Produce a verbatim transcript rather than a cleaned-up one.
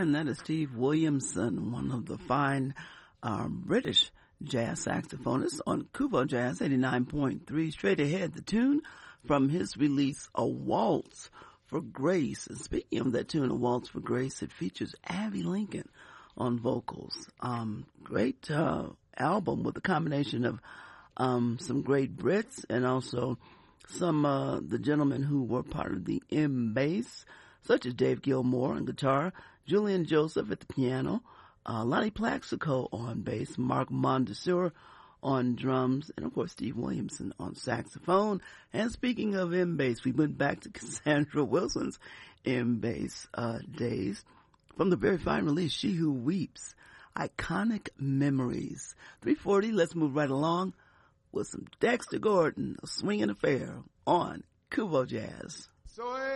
and that is Steve Williamson, one of the fine um, British jazz saxophonists on Kubo Jazz eighty-nine point three. Straight ahead, the tune from his release, A Waltz for Grace. And speaking of that tune, A Waltz for Grace, it features Abbey Lincoln on vocals. Um, great uh, album with a combination of um, some great Brits and also some uh, the gentlemen who were part of the M-Bass, such as Dave Gilmore on guitar, Julian Joseph at the piano, uh, Lonnie Plaxico on bass, Mark Mondesir on drums, and of course Steve Williamson on saxophone. And speaking of M-Bass, we went back to Cassandra Wilson's M-Bass uh, days from the very fine release, She Who Weeps, Iconic Memories. three forty, let's move right along with some Dexter Gordon, A Swingin' Affair on Kubo Jazz. So